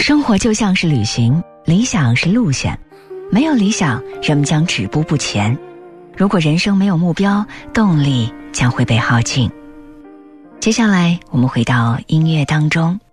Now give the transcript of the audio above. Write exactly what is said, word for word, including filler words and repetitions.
生活就像是旅行，理想是路线，没有理想，人们将止步不前。如果人生没有目标，动力将会被耗尽。接下来我们回到音乐当中，